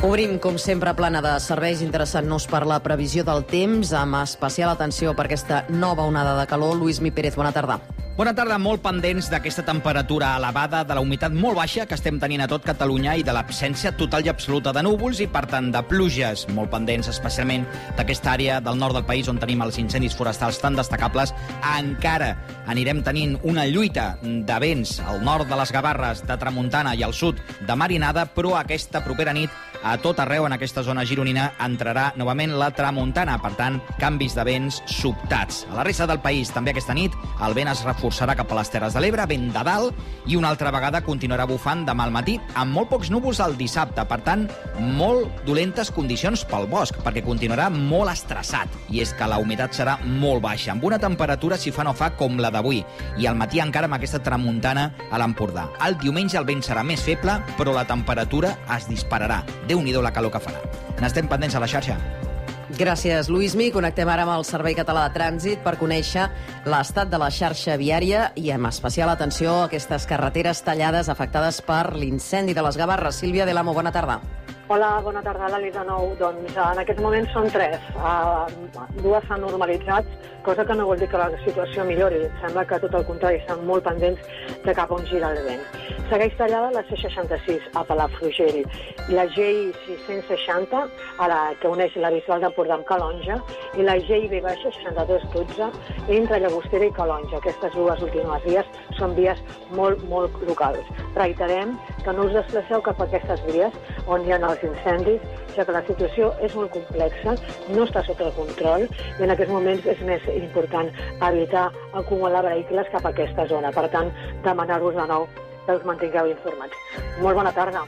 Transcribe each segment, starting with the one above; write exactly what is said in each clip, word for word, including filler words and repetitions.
Obrim, com sempre, plana de serveis, interessant-nos per la previsió del temps, amb especial atenció per aquesta nova onada de calor. Lluís Mi Pérez, bona tarda. Bona tarda, molt pendents d'aquesta temperatura elevada, de la humitat molt baixa que estem tenint a tot Catalunya i de l'absència total i absoluta de núvols i, per tant, de pluges. Molt pendents, especialment d'aquesta àrea del nord del país on tenim els incendis forestals tan destacables. Encara anirem tenint una lluita de vents al nord de les Gavarres, de tramuntana i al sud de marinada, però aquesta propera nit a tot arreu en aquesta zona gironina entrarà novament la tramuntana. Per tant, canvis de vents sobtats. A la resta del país, també aquesta nit, el vent es reforçarà cap a les Terres de l'Ebre, vent de dalt, i una altra vegada continuarà bufant demà al matí, amb molt pocs núvols al dissabte. Per tant, molt dolentes condicions pel bosc, perquè continuarà molt estressat. I és que la humitat serà molt baixa, amb una temperatura, si fa no fa, com la d'avui. I al matí encara amb aquesta tramuntana a l'Empordà. El diumenge el vent serà més feble, però la temperatura es dispararà. Déu-n'hi-do la calor que farà. N'estem pendents a la xarxa. Gràcies, Lluís Mi. Connectem ara amb el Servei Català de Trànsit per conèixer l'estat de la xarxa viària i amb especial atenció a aquestes carreteres tallades afectades per l'incendi de les Gavarres. Sílvia de l'Amo, bona tarda. Hola, bona tarda, Lali, de nou. Doncs en aquests moments són tres. Uh, dues s'han normalitzat, cosa que no vol dir que la situació millori. Sembla que, tot el contrari, estan molt pendents de cap on gira el vent. Segueix tallada la C seixanta-sis a Palafrugell, la G I sis-cents seixanta, a la que uneix la Bisbal d'Empordà amb Calonja, i la G I B seixanta-dos dotze entre Llagostera i Calonja. Aquestes dues últimes vies són vies molt, molt locals. Reiterem que no us desplaceu cap a aquestes vies on hi ha els incendis, ja que la situació és molt complexa, no està sota el control, i en aquests moments és més important evitar acumular vehicles cap a aquesta zona. Per tant, demanar-vos de nou que us mantingueu informats. Molt bona tarda.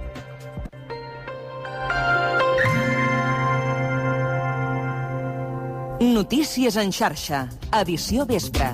Notícies en xarxa, edició vespre.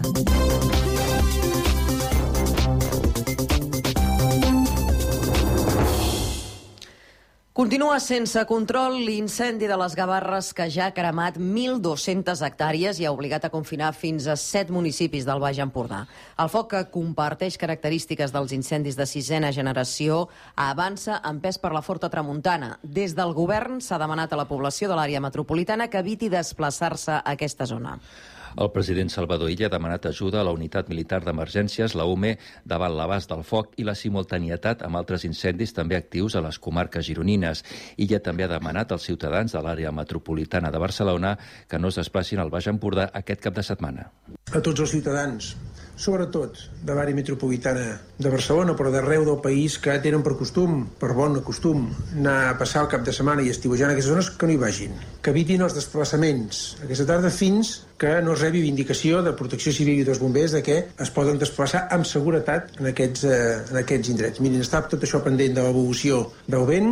Continua sense control l'incendi de les Gavarres, que ja ha cremat mil dos-centes hectàrees i ha obligat a confinar fins a set municipis del Baix Empordà. El foc, que comparteix característiques dels incendis de sisena generació, avança empès per la forta tramuntana. Des del govern s'ha demanat a la població de l'àrea metropolitana que eviti desplaçar-se a aquesta zona. El president Salvador Illa ha demanat ajuda a la unitat militar d'emergències, la U M E, davant l'abast del foc i la simultanietat amb altres incendis també actius a les comarques gironines. Illa també ha demanat als ciutadans de l'àrea metropolitana de Barcelona que no es desplacin al Baix Empordà aquest cap de setmana. A tots els ciutadans, sobretot de l'àrea metropolitana de Barcelona, però d'arreu del país, que tenen per costum, per bon costum, anar a passar el cap de setmana i estiuejar en aquestes zones, que no hi vagin. Que evitin els desplaçaments aquesta tarda fins que no es rebi indicació de Protecció Civil i dels bombers de que es poden desplaçar amb seguretat en aquests, eh, en aquests indrets. Mirin, està tot això pendent de l'evolució del vent.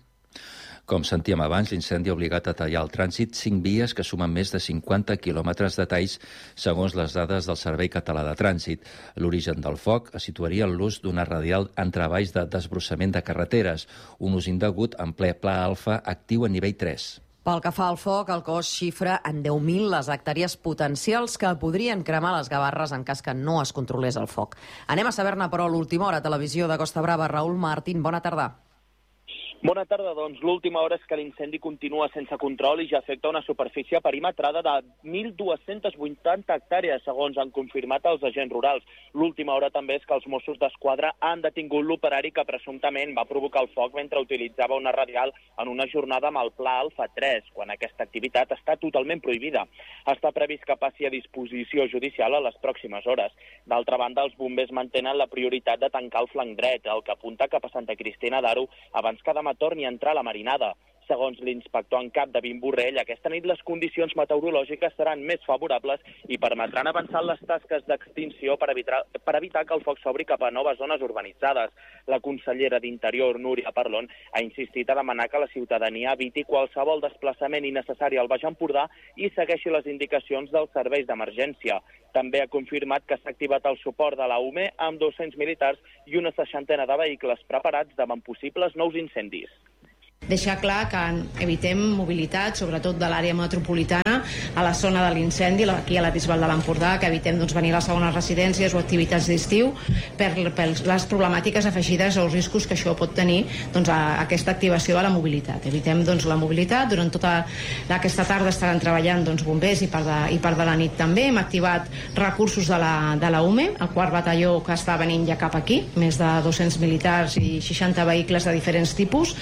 Com sentíem abans, l'incendi ha obligat a tallar el trànsit cinc vies que sumen més de cinquanta quilòmetres de talls, segons les dades del Servei Català de Trànsit. L'origen del foc es situaria en l'ús d'una radial en treballs de desbrossament de carreteres, un ús indegut en ple Pla Alfa actiu a nivell tres. Pel que fa al foc, el cos xifra en deu mil les hectàrees potencials que podrien cremar les Gavarres en cas que no es controlés el foc. Anem a saber-ne, però, a l'última hora. Televisió de Costa Brava, Raül Martín, bona tarda. Bona tarda, doncs. L'última hora és que l'incendi continua sense control i ja afecta una superfície perimetrada de mil dues-centes vuitanta hectàrees, segons han confirmat els agents rurals. L'última hora també és que els Mossos d'Esquadra han detingut l'operari que presumptament va provocar el foc mentre utilitzava una radial en una jornada amb el Pla Alfa tres, quan aquesta activitat està totalment prohibida. Està previst que passi a disposició judicial a les pròximes hores. D'altra banda, els bombers mantenen la prioritat de tancar el flanc dret, el que apunta cap a Santa Cristina d'Aro abans que demà torni a entrar a la marinada. Segons l'inspector en cap, David Borrell, aquesta nit les condicions meteorològiques seran més favorables i permetran avançar les tasques d'extinció per evitar, per evitar que el foc s'obri cap a noves zones urbanitzades. La consellera d'Interior, Núria Parlon, ha insistit a demanar que la ciutadania eviti qualsevol desplaçament innecessari al Baix Empordà i segueixi les indicacions dels serveis d'emergència. També ha confirmat que s'ha activat el suport de la U M E amb dos-cents militars i una seixantena de vehicles preparats davant possibles nous incendis. deixar clar que evitem mobilitat, sobretot de l'àrea metropolitana, a la zona de l'incendi, aquí a la Bisbal de l'Empordà, que evitem doncs, venir a les segones residències o activitats d'estiu per, per les problemàtiques afegides o els riscos que això pot tenir doncs, a, a aquesta activació de la mobilitat. Evitem doncs, la mobilitat. Durant tota aquesta tarda estaran treballant doncs, bombers i part, de, i part de la nit també. Hem activat recursos de la, de la U M E, el quart batalló que està venint ja cap aquí, més de dos-cents militars i seixanta vehicles de diferents tipus.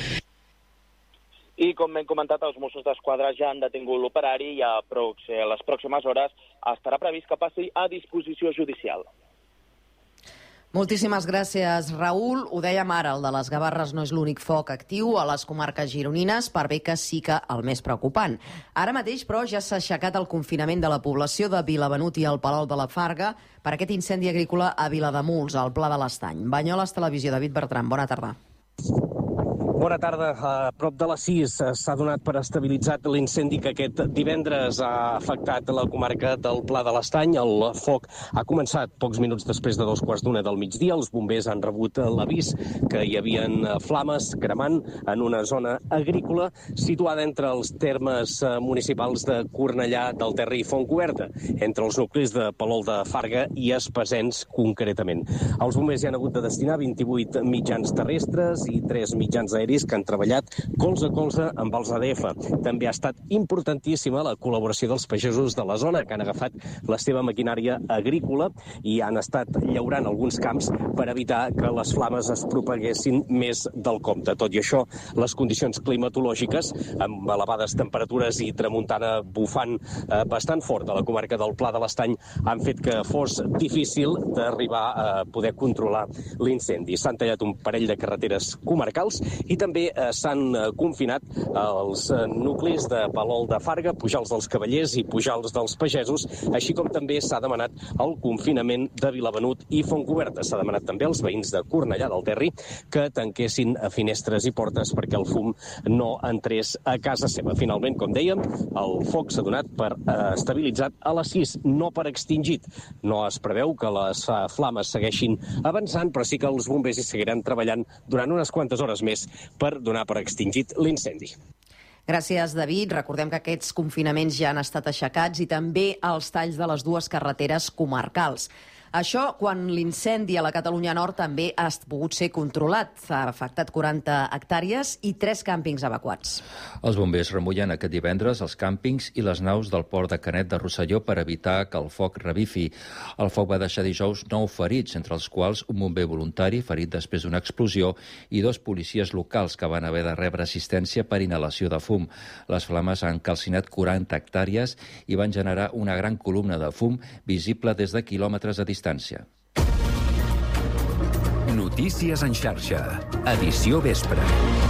I, com hem comentat, els Mossos d'Esquadra ja han detingut l'operari i a, prox a les pròximes hores estarà previst que passi a disposició judicial. Moltíssimes gràcies, Raül. Ho dèiem ara, el de les Gavarres no és l'únic foc actiu a les comarques gironines, per bé que sí que el més preocupant. Ara mateix, però, ja s'ha aixecat el confinament de la població de Vilavenut i el Palol de la Farga per aquest incendi agrícola a Vilademuls, al Pla de l'Estany. Banyoles Televisió, David Bertran, bona tarda. Bona tarda. A prop de les sis s'ha donat per estabilitzat l'incendi que aquest divendres ha afectat la comarca del Pla de l'Estany. El foc ha començat pocs minuts després de dos quarts d'una del migdia. Els bombers han rebut l'avís que hi havia flames cremant en una zona agrícola situada entre els termes municipals de Cornellà del Terri i Fontcoberta, entre els nuclis de Palol de Farga i Espasens, concretament. Els bombers hi han hagut de destinar vint-i-vuit mitjans terrestres i tres mitjans aeris que han treballat colze a colze amb els A D F. També ha estat importantíssima la col·laboració dels pagesos de la zona, que han agafat la seva maquinària agrícola i han estat llaurant alguns camps per evitar que les flames es propaguessin més del compte. Tot i això, les condicions climatològiques, amb elevades temperatures i tramuntana bufant eh, bastant fort a la comarca del Pla de l'Estany, han fet que fos difícil d'arribar a poder controlar l'incendi. S'han tallat un parell de carreteres comarcals i també eh, s'han eh, confinat els eh, nuclis de Palol de Farga, Pujals dels Cavallers i Pujals dels Pagesos, així com també s'ha demanat el confinament de Vilavenut i Fontcoberta. S'ha demanat també als veïns de Cornellà del Terri que tanquessin finestres i portes perquè el fum no entrés a casa seva. Finalment, com dèiem, el foc s'ha donat per eh, estabilitzat a les sis, no per extingit. No es preveu que les eh, flames segueixin avançant, però sí que els bombers hi seguiran treballant durant unes quantes hores més per donar per extingit l'incendi. Gràcies, David. Recordem que aquests confinaments ja han estat aixecats i també els talls de les dues carreteres comarcals. Això quan l'incendi a la Catalunya Nord també ha pogut ser controlat. Ha afectat quaranta hectàrees i tres càmpings evacuats. Els bombers remullen aquest divendres els càmpings i les naus del port de Canet de Rosselló per evitar que el foc revifi. El foc va deixar dijous nou ferits, entre els quals un bomber voluntari ferit després d'una explosió i dos policies locals que van haver de rebre assistència per inhalació de fum. Les flames han calcinat quaranta hectàrees i van generar una gran columna de fum visible des de quilòmetres de distància. Notícies en xarxa. Edició vespre.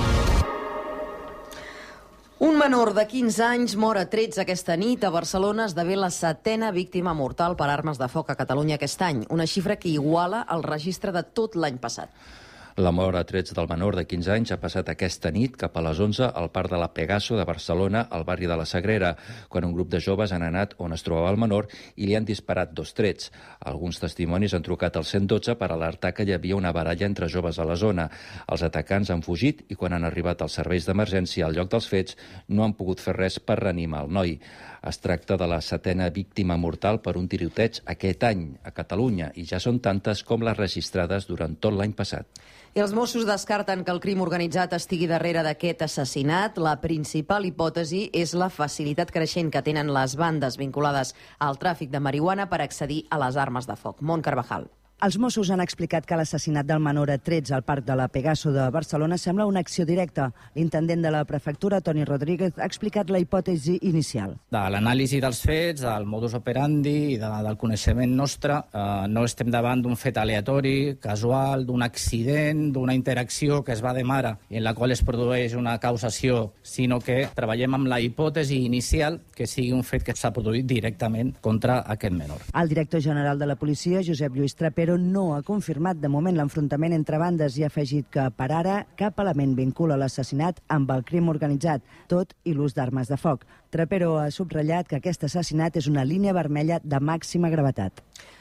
Un menor de quinze anys mor a trets aquesta nit. A Barcelona esdevé la setena víctima mortal per armes de foc a Catalunya aquest any, una xifra que iguala el registre de tot l'any passat. La mort a trets del menor de quinze anys ha passat aquesta nit cap a les onze al parc de la Pegaso de Barcelona, al barri de la Sagrera, quan un grup de joves han anat on es trobava el menor i li han disparat dos trets. Alguns testimonis han trucat al cent dotze per alertar que hi havia una baralla entre joves a la zona. Els atacants han fugit i quan han arribat als serveis d'emergència al lloc dels fets no han pogut fer res per reanimar el noi. Es tracta de la setena víctima mortal per un tiroteig aquest any a Catalunya i ja són tantes com les registrades durant tot l'any passat. I els Mossos descarten que el crim organitzat estigui darrere d'aquest assassinat. La principal hipòtesi és la facilitat creixent que tenen les bandes vinculades al tràfic de marihuana per accedir a les armes de foc. Mont Carvajal. Els Mossos han explicat que l'assassinat del menor a trets al parc de la Pegaso de Barcelona sembla una acció directa. L'intendent de la prefectura, Toni Rodríguez, ha explicat la hipòtesi inicial. De l'anàlisi dels fets, del modus operandi i de, del coneixement nostre, eh, no estem davant d'un fet aleatori, casual, d'un accident, d'una interacció que es va de mare i en la qual es produeix una causació, sinó que treballem amb la hipòtesi inicial que sigui un fet que s'ha produït directament contra aquest menor. El director general de la policia, Josep Lluís Trapero, no ha confirmat de moment l'enfrontament entre bandes i ha afegit que, per ara, cap element vincula l'assassinat amb el crim organitzat, tot i l'ús d'armes de foc. Trapero ha subratllat que aquest assassinat és una línia vermella de màxima gravetat.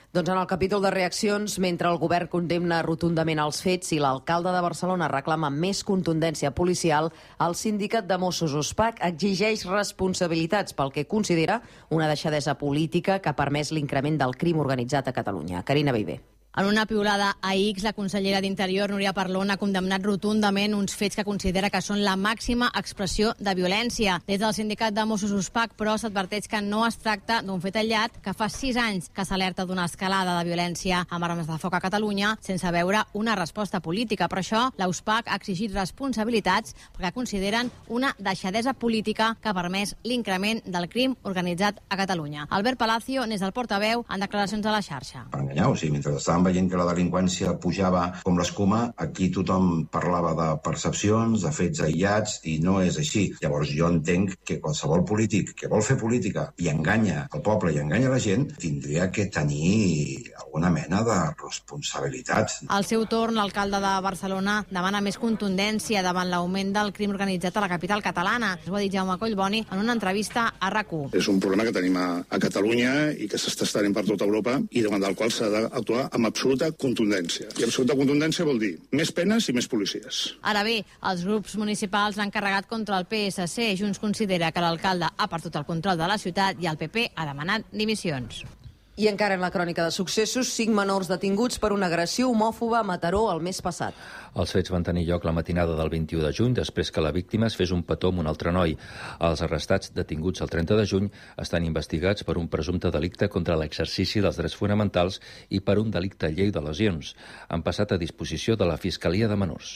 Doncs en el capítol de reaccions, mentre el govern condemna rotundament els fets i l'alcalde de Barcelona reclama més contundència policial, el sindicat de Mossos U S P A C exigeix responsabilitats pel que considera una deixadesa política que ha permès l'increment del crim organitzat a Catalunya. Carina Viver. En una piulada a X, la consellera d'Interior, Núria Parlon, ha condemnat rotundament uns fets que considera que són la màxima expressió de violència. Des del sindicat de Mossos U S P A C, però, s'adverteix que no es tracta d'un fet aïllat, que fa sis anys que s'alerta d'una escalada de violència amb armes de foc a Catalunya sense veure una resposta política. Per això, la U S P A C ha exigit responsabilitats perquè consideren una deixadesa política que ha permès l'increment del crim organitzat a Catalunya. Albert Palacio n'és el portaveu en declaracions a la xarxa. Per enganyar, o sigui, mentre estàvem veient que la delinqüència pujava com l'escuma, aquí tothom parlava de percepcions, de fets aïllats, i no és així. Llavors jo entenc que qualsevol polític que vol fer política i enganya el poble i enganya la gent, tindria que tenir alguna mena de responsabilitats. Al seu torn, l'alcalde de Barcelona demana més contundència davant l'augment del crim organitzat a la capital catalana. Ho ha dit Jaume Collboni en una entrevista a RAC u. És un problema que tenim a, a Catalunya i que s'està estenent per tota Europa i davant del qual s'ha d'actuar amb absoluta contundència. I absoluta contundència vol dir més penes i més policies. Ara bé, els grups municipals l'han carregat contra el P S C. Junts considera que l'alcalde ha perdut el control de la ciutat i el P P ha demanat dimissions. I encara en la crònica de successos, cinc menors detinguts per una agressió homòfoba a Mataró el mes passat. Els fets van tenir lloc la matinada del vint-i-u de juny, després que la víctima es fes un petó amb un altre noi. Els arrestats detinguts el trenta de juny estan investigats per un presumpte delicte contra l'exercici dels drets fonamentals i per un delicte lleu de lesions. Han passat a disposició de la Fiscalia de Menors.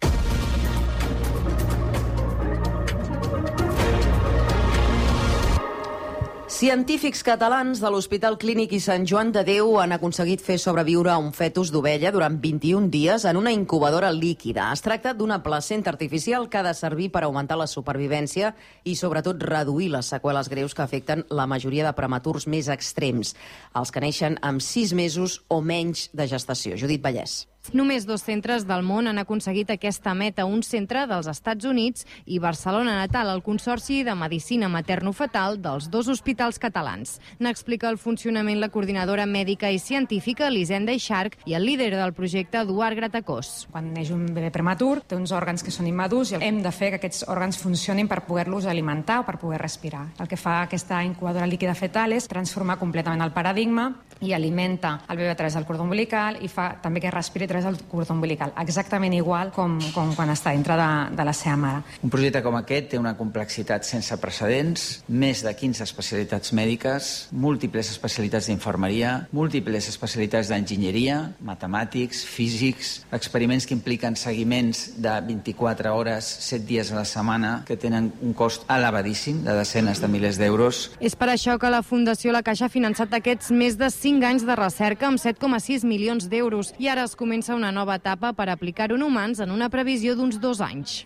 Científics catalans de l'Hospital Clínic i Sant Joan de Déu han aconseguit fer sobreviure a un fetus d'ovella durant vint-i-un dies en una incubadora líquida. Es tracta d'una placenta artificial que ha de servir per augmentar la supervivència i, sobretot, reduir les seqüeles greus que afecten la majoria de prematurs més extrems, els que neixen amb sis mesos o menys de gestació. Judit Vallès. Només dos centres del món han aconseguit aquesta meta, un centre dels Estats Units i Barcelona natal, el Consorci de Medicina Materno-Fetal dels dos hospitals catalans. N'explica el funcionament la coordinadora mèdica i científica Elisenda Ixarc i el líder del projecte Eduard Gratacós. Quan neix un bebè prematur, té uns òrgans que són immadurs i hem de fer que aquests òrgans funcionin per poder-los alimentar o per poder respirar. El que fa aquesta incubadora líquida fetal és transformar completament el paradigma i alimenta el bebè a través del cordó umbilical i fa també que respiri a través del cordó umbilical, exactament igual com, com quan està dintre de, de la seva mare. Un projecte com aquest té una complexitat sense precedents, més de quinze especialitats mèdiques, múltiples especialitats d'infermeria, múltiples especialitats d'enginyeria, matemàtics, físics, experiments que impliquen seguiments de vint-i-quatre hores, set dies a la setmana, que tenen un cost elevadíssim de desenes de milers d'euros. És per això que la Fundació La Caixa ha finançat aquests més de cinc anys de recerca amb set coma sis milions d'euros i ara es comença una nova etapa per aplicar-ho en humans en una previsió d'uns dos anys.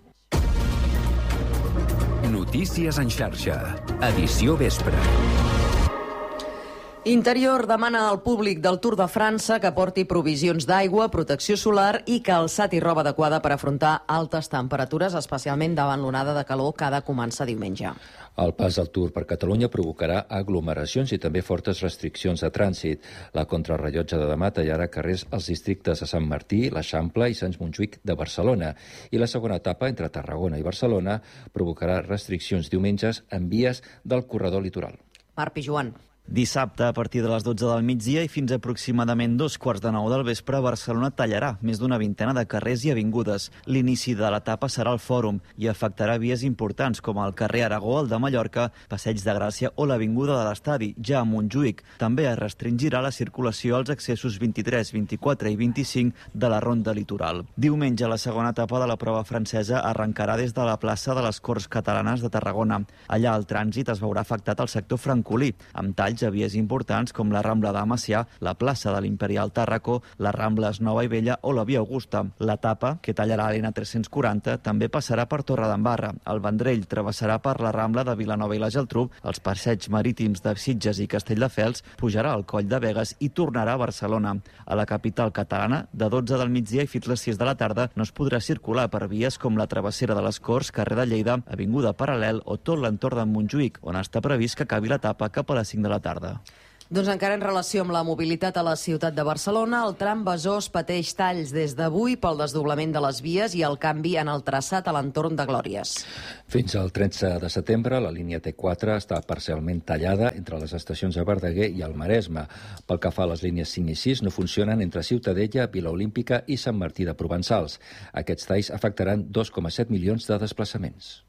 Notícies en xarxa. Edició vespre. Interior demana al públic del Tour de França que porti provisions d'aigua, protecció solar i calçat i roba adequada per afrontar altes temperatures, especialment davant l'onada de calor que ha de començar diumenge. El pas del Tour per Catalunya provocarà aglomeracions i també fortes restriccions de trànsit. La contrarrellotge de demà tallarà carrers als districtes de Sant Martí, l'Eixample i Sant Montjuïc de Barcelona. I la segona etapa, entre Tarragona i Barcelona, provocarà restriccions diumenges en vies del corredor litoral. Marc Pijuan. Dissabte, a partir de les dotze del migdia i fins a aproximadament dos quarts de nou del vespre, Barcelona tallarà més d'una vintena de carrers i avingudes. L'inici de l'etapa serà al Fòrum i afectarà vies importants com el carrer Aragó, el de Mallorca, Passeig de Gràcia o l'Avinguda de l'Estadi, ja a Montjuïc. També es restringirà la circulació als accessos vint-i-tres, vint-i-quatre i vint-i-cinc de la Ronda Litoral. Diumenge, la segona etapa de la prova francesa arrencarà des de la plaça de les Corts Catalanes de Tarragona. Allà el trànsit es veurà afectat al sector francolí, amb talls a vies importants com la Rambla de Macià, la plaça de l'Imperial Tàrraco, la Rambla Nova i Vella o la Via Augusta. L'etapa, que tallarà l'N tres-cents quaranta, també passarà per Torredembarra. El Vendrell travessarà per la Rambla de Vilanova i la Geltrú, els passeigs marítims de Sitges i Castelldefels, pujarà al Coll de Begues i tornarà a Barcelona. A la capital catalana, de dotze del migdia i fins les sis de la tarda, no es podrà circular per vies com la Travessera de les Corts, carrer de Lleida, Avinguda Paral·lel o tot l'entorn de Montjuïc, on està previst que acabi l'etapa cap a les cinc de la tarda. Doncs encara en relació amb la mobilitat a la ciutat de Barcelona, el tram Besòs pateix talls des d'avui pel desdoblament de les vies i el canvi en el traçat a l'entorn de Glòries. Fins al tretze de setembre, la línia T quatre està parcialment tallada entre les estacions de Verdaguer i el Maresme. Pel que fa a les línies cinc i sis, no funcionen entre Ciutadella, Vila Olímpica i Sant Martí de Provençals. Aquests talls afectaran dos coma set milions de desplaçaments.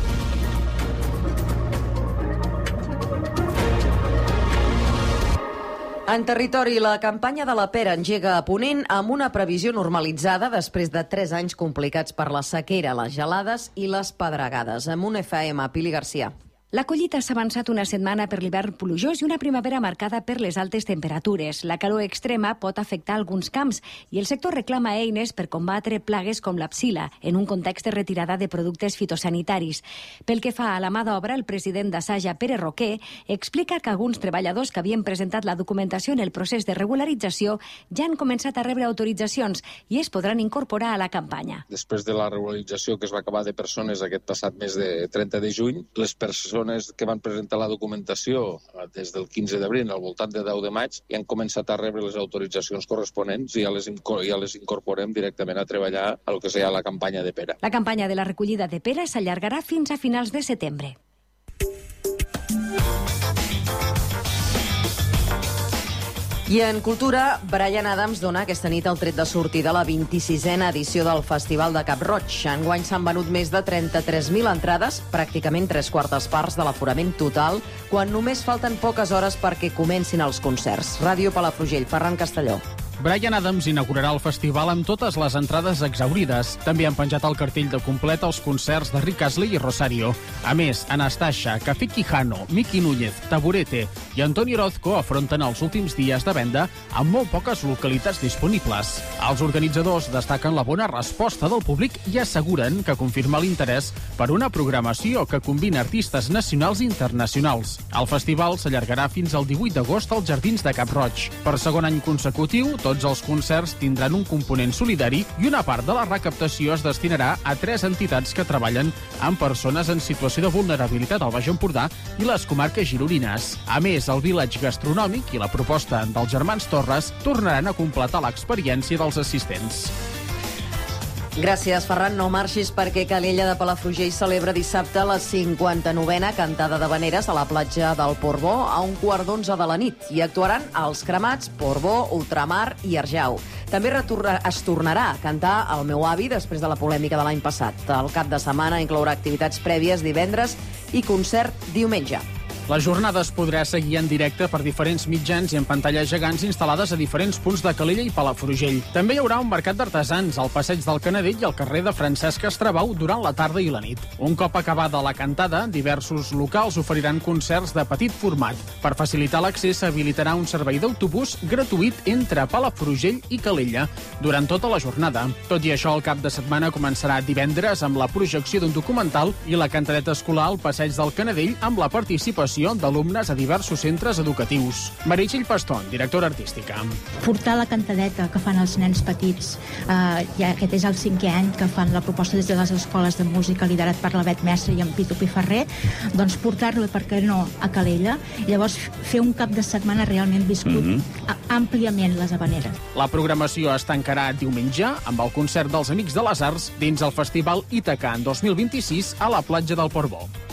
En territori, la campanya de la pera engega a Ponent amb una previsió normalitzada després de tres anys complicats per la sequera, les gelades i les pedregades. Amb un F M, Pili Garcia. La collita s'ha avançat una setmana per l'hivern plujós i una primavera marcada per les altes temperatures. La calor extrema pot afectar alguns camps i el sector reclama eines per combatre plagues com la psila, en un context de retirada de productes fitosanitaris. Pel que fa a la mà d'obra, el president d'Assaja, Pere Roquer, explica que alguns treballadors que havien presentat la documentació en el procés de regularització ja han començat a rebre autoritzacions i es podran incorporar a la campanya. Després de la regularització que es va acabar de persones aquest passat mes de trenta de juny, les persones que van presentar la documentació des del quinze d'abril al voltant de deu de maig i han començat a rebre les autoritzacions corresponents i ja les, ja les incorporem directament a treballar a lo que seria la campanya de pera. La campanya de la recollida de pera s'allargarà fins a finals de setembre. I en cultura, Bryan Adams dona aquesta nit el tret de sortida a la vint-i-sisena edició del Festival de Cap-roig. Enguany s'han venut més de trenta-tres mil entrades, pràcticament tres quartes parts de l'aforament total, quan només falten poques hores perquè comencin els concerts. Ràdio Palafrugell, Ferran Castelló. Bryan Adams inaugurarà el festival amb totes les entrades exaurides. També han penjat el cartell de complet els concerts de Rick Astley i Rosario. A més, Anastasia, Café Quijano, Miki Núñez, Taburete i Antoni Orozco afronten els últims dies de venda amb molt poques localitats disponibles. Els organitzadors destaquen la bona resposta del públic i asseguren que confirma l'interès per una programació que combina artistes nacionals i internacionals. El festival s'allargarà fins al divuit d'agost als Jardins de Cap-roig. Per segon any consecutiu, tots els concerts tindran un component solidari i una part de la recaptació es destinarà a tres entitats que treballen amb persones en situació de vulnerabilitat al Baix Empordà i les comarques gironines. A més, el village gastronòmic i la proposta dels germans Torres tornaran a completar l'experiència dels assistents. Gràcies, Ferran. No marxis perquè Calella de Palafrugell celebra dissabte la cinquanta-novena cantada d'havaneres a la platja del Portbó a un quart d'onze de la nit. Hi actuaran els Cremats, Portbó, Ultramar i Arjau. També es tornarà a cantar El meu avi després de la polèmica de l'any passat. El cap de setmana inclourà activitats prèvies divendres i concert diumenge. La jornada es podrà seguir en directe per diferents mitjans i en pantalles gegants instal·lades a diferents punts de Calella i Palafrugell. També hi haurà un mercat d'artesans al passeig del Canadell i al carrer de Francesc Estrabau durant la tarda i la nit. Un cop acabada la cantada, diversos locals oferiran concerts de petit format. Per facilitar l'accés s'habilitarà un servei d'autobús gratuït entre Palafrugell i Calella durant tota la jornada. Tot i això, el cap de setmana començarà divendres amb la projecció d'un documental i la cantadeta escolar al passeig del Canadell amb la participació d'alumnes a diversos centres educatius. Meritxell Paston, directora artística. Portar la cantadeta que fan els nens petits, eh, ja aquest és el cinquè any que fan la proposta des de les escoles de música liderat per la Bet Mestre i en Pitu Piferrer, doncs portar-lo, per què no, a Calella, i llavors fer un cap de setmana realment viscut mm-hmm. àmpliament les havaneres. La programació es tancarà diumenge amb el concert dels Amics de les Arts dins el Festival Ítaca en dos mil vint-i-sis a la platja del Portbó.